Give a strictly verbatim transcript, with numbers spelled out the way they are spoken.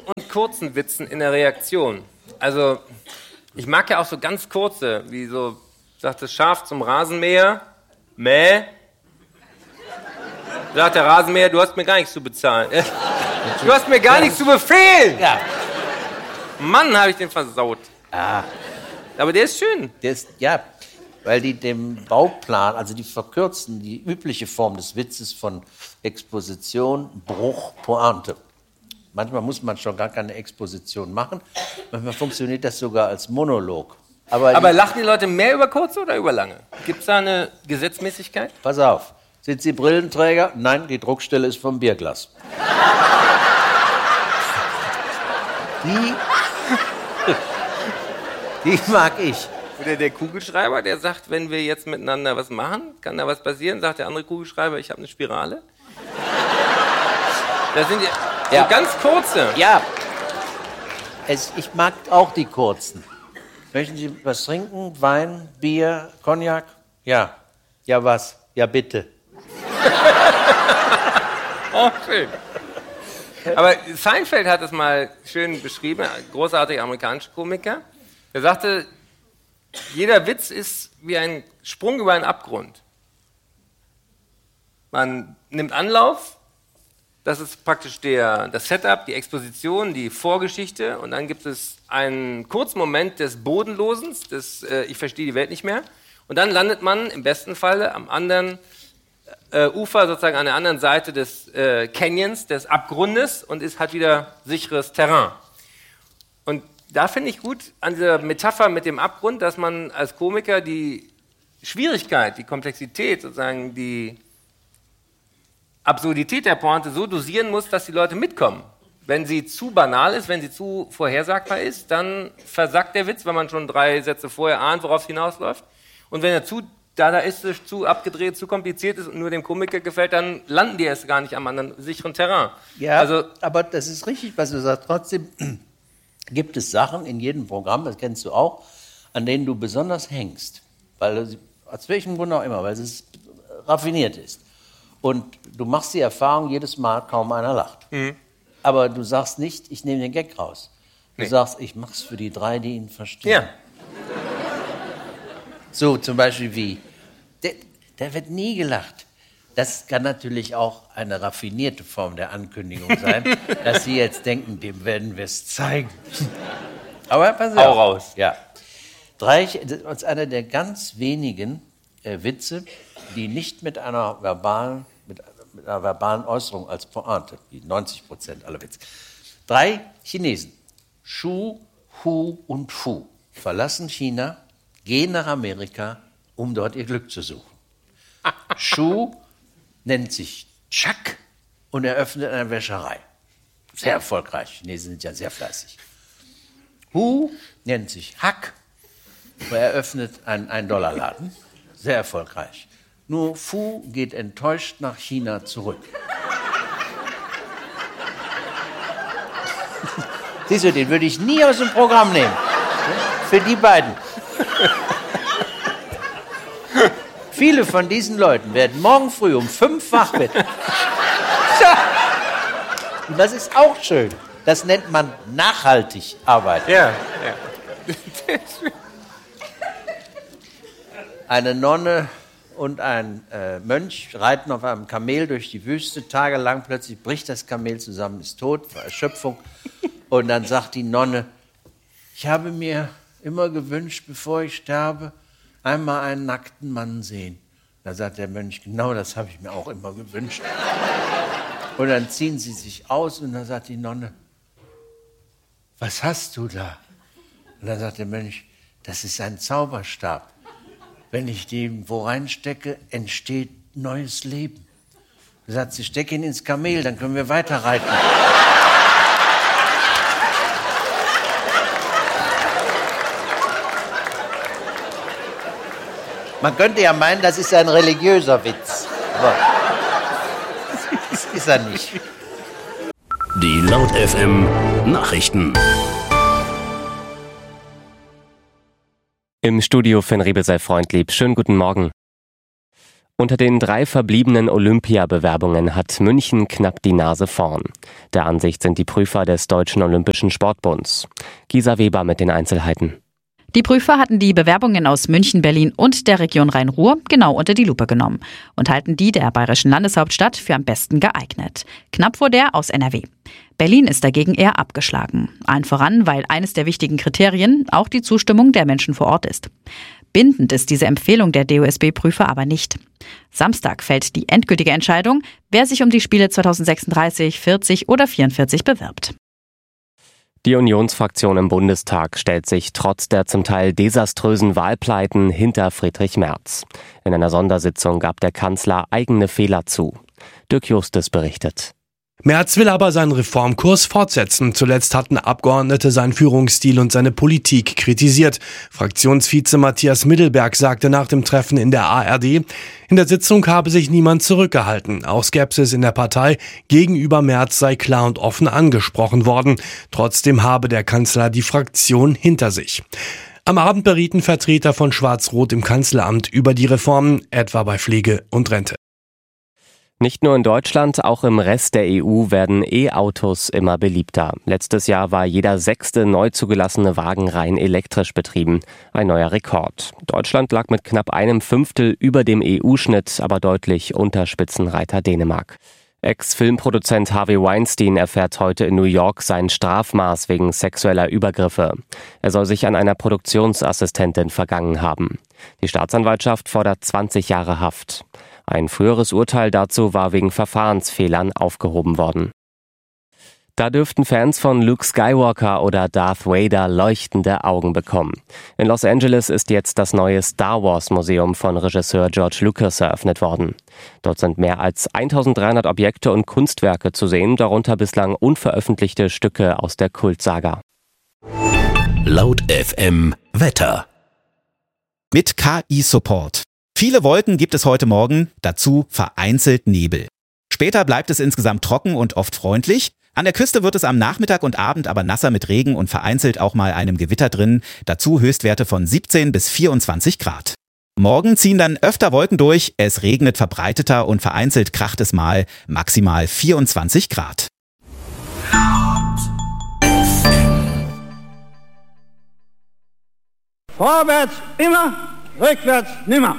und kurzen Witzen in der Reaktion. Also, ich mag ja auch so ganz kurze, wie so, sagt das Schaf zum Rasenmäher, mäh. Sagt der Rasenmäher, du hast mir gar nichts zu bezahlen. Du hast mir gar ja. nichts zu befehlen. Ja. Mann, habe ich den versaut. Ah. Aber der ist schön. Der ist, ja, weil die dem Bauplan, also die verkürzen, die übliche Form des Witzes von Exposition, Bruch, Pointe. Manchmal muss man schon gar keine Exposition machen. Manchmal funktioniert das sogar als Monolog. Aber, Aber die, lachen die Leute mehr über kurze oder über lange? Gibt es da eine Gesetzmäßigkeit? Pass auf. Sind Sie Brillenträger? Nein, die Druckstelle ist vom Bierglas. Die, die mag ich. Oder der Kugelschreiber, der sagt, wenn wir jetzt miteinander was machen, kann da was passieren? Sagt der andere Kugelschreiber, ich habe eine Spirale. Das sind ja, ja. so ganz kurze. Ja, es, ich mag auch die kurzen. Möchten Sie was trinken? Wein, Bier, Cognac? Ja. Ja, was? Ja, bitte. Oh, schön. Aber Seinfeld hat es mal schön beschrieben, ein großartiger amerikanischer Komiker. Er sagte, jeder Witz ist wie ein Sprung über einen Abgrund. Man nimmt Anlauf, das ist praktisch der, das Setup, die Exposition, die Vorgeschichte, und dann gibt es einen kurzen Moment des Bodenlosens, des äh, ich verstehe die Welt nicht mehr, und dann landet man im besten Falle am anderen äh, Ufer, sozusagen an der anderen Seite des äh, Canyons, des Abgrundes, und ist halt wieder sicheres Terrain. Und da finde ich gut an dieser Metapher mit dem Abgrund, dass man als Komiker die Schwierigkeit, die Komplexität, sozusagen die Absurdität der Pointe so dosieren muss, dass die Leute mitkommen. Wenn sie zu banal ist, wenn sie zu vorhersagbar ist, dann versackt der Witz, wenn man schon drei Sätze vorher ahnt, worauf es hinausläuft. Und wenn er zu dadaistisch, zu abgedreht, zu kompliziert ist und nur dem Komiker gefällt, dann landen die erst gar nicht am anderen sicheren Terrain. Ja, also, aber das ist richtig, was du sagst. Trotzdem gibt es Sachen in jedem Programm, das kennst du auch, an denen du besonders hängst. Weil, aus welchem Grund auch immer, weil es raffiniert ist. Und du machst die Erfahrung, jedes Mal kaum einer lacht. Mhm. Aber du sagst nicht, ich nehme den Gag raus. Du nee. sagst, ich mach's für die drei, die ihn verstehen. Ja. So zum Beispiel wie, der, der wird nie gelacht. Das kann natürlich auch eine raffinierte Form der Ankündigung sein, dass Sie jetzt denken, dem werden wir es zeigen. Aber pass auf. Hau raus. Ja. Dreich ist einer der ganz wenigen äh, Witze, die nicht mit einer verbalen, mit, mit einer verbalen Äußerung als Pointe, wie neunzig Prozent aller Witze. Drei Chinesen, Shu, Hu und Fu, verlassen China, gehen nach Amerika, um dort ihr Glück zu suchen. Shu nennt sich Chuck und eröffnet eine Wäscherei. Sehr erfolgreich. Chinesen sind ja sehr fleißig. Hu nennt sich Huck und eröffnet einen ein-Dollar-Laden. Sehr erfolgreich. Nur Fu geht enttäuscht nach China zurück. Siehst du, den würde ich nie aus dem Programm nehmen. Für die beiden. Viele von diesen Leuten werden morgen früh um fünf wach werden. Und das ist auch schön. Das nennt man nachhaltig arbeiten. Ja, ja. Eine Nonne und ein äh, Mönch reiten auf einem Kamel durch die Wüste. Tagelang plötzlich bricht das Kamel zusammen, ist tot, vor Erschöpfung. Und dann sagt die Nonne, ich habe mir immer gewünscht, bevor ich sterbe, einmal einen nackten Mann sehen. Da sagt der Mönch, genau das habe ich mir auch immer gewünscht. Und dann ziehen sie sich aus und dann sagt die Nonne, was hast du da? Und dann sagt der Mönch, das ist ein Zauberstab. Wenn ich den wo reinstecke, entsteht neues Leben. Er sagt sie, steck ihn ins Kamel, dann können wir weiter reiten. Man könnte ja meinen, das ist ein religiöser Witz. Aber das ist er nicht. Die Laut F M Nachrichten. Im Studio Finn Riebel sei freundlieb. Schönen guten Morgen. Unter den drei verbliebenen Olympiabewerbungen hat München knapp die Nase vorn. Der Ansicht sind die Prüfer des Deutschen Olympischen Sportbunds. Gisa Weber mit den Einzelheiten. Die Prüfer hatten die Bewerbungen aus München, Berlin und der Region Rhein-Ruhr genau unter die Lupe genommen und halten die der bayerischen Landeshauptstadt für am besten geeignet. Knapp vor der aus N R W. Berlin ist dagegen eher abgeschlagen. Allen voran, weil eines der wichtigen Kriterien auch die Zustimmung der Menschen vor Ort ist. Bindend ist diese Empfehlung der D O S B-Prüfer aber nicht. Samstag fällt die endgültige Entscheidung, wer sich um die Spiele zweitausendsechsunddreißig, vierzig oder vierundvierzig bewirbt. Die Unionsfraktion im Bundestag stellt sich trotz der zum Teil desaströsen Wahlpleiten hinter Friedrich Merz. In einer Sondersitzung gab der Kanzler eigene Fehler zu. Dirk Justus berichtet. Merz will aber seinen Reformkurs fortsetzen. Zuletzt hatten Abgeordnete seinen Führungsstil und seine Politik kritisiert. Fraktionsvize Matthias Middelberg sagte nach dem Treffen in der A R D, in der Sitzung habe sich niemand zurückgehalten. Auch Skepsis in der Partei gegenüber Merz sei klar und offen angesprochen worden. Trotzdem habe der Kanzler die Fraktion hinter sich. Am Abend berieten Vertreter von Schwarz-Rot im Kanzleramt über die Reformen, etwa bei Pflege und Rente. Nicht nur in Deutschland, auch im Rest der E U werden E-Autos immer beliebter. Letztes Jahr war jeder sechste neu zugelassene Wagen rein elektrisch betrieben. Ein neuer Rekord. Deutschland lag mit knapp einem Fünftel über dem E U-Schnitt, aber deutlich unter Spitzenreiter Dänemark. Ex-Filmproduzent Harvey Weinstein erfährt heute in New York sein Strafmaß wegen sexueller Übergriffe. Er soll sich an einer Produktionsassistentin vergangen haben. Die Staatsanwaltschaft fordert zwanzig Jahre Haft. Ein früheres Urteil dazu war wegen Verfahrensfehlern aufgehoben worden. Da dürften Fans von Luke Skywalker oder Darth Vader leuchtende Augen bekommen. In Los Angeles ist jetzt das neue Star Wars Museum von Regisseur George Lucas eröffnet worden. Dort sind mehr als eintausenddreihundert Objekte und Kunstwerke zu sehen, darunter bislang unveröffentlichte Stücke aus der Kultsaga. Laut F M Wetter. Mit K I-Support. Viele Wolken gibt es heute Morgen, dazu vereinzelt Nebel. Später bleibt es insgesamt trocken und oft freundlich. An der Küste wird es am Nachmittag und Abend aber nasser mit Regen und vereinzelt auch mal einem Gewitter drin. Dazu Höchstwerte von siebzehn bis vierundzwanzig Grad. Morgen ziehen dann öfter Wolken durch, es regnet verbreiteter und vereinzelt kracht es mal, maximal vierundzwanzig Grad. Vorwärts immer, rückwärts nimmer.